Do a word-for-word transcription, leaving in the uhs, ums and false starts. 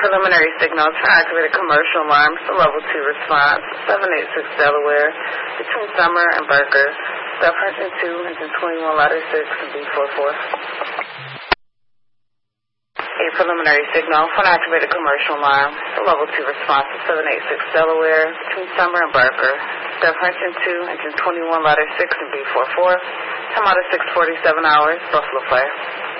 preliminary signals for activated commercial alarms. The level two response, seven eight six Delaware, between Summer and Barker. Stop Huntington two, engine twenty-one, ladder six, and B forty-four. A preliminary signal for an activated commercial alarm. The level two response is seven eight six Delaware, between Summer and Barker. Stop Huntington two, engine twenty-one, ladder six, and B forty-four. Time out of six forty-seven hours, Buffalo Fire.